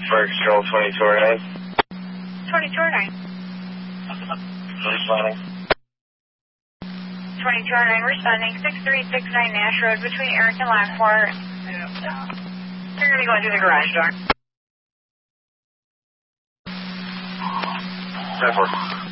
Fire Control 2209. 2209. Responding. 2209 responding. 6369 Nash Road between Eric and Lockport. You're going to go into the garage door. 10-4.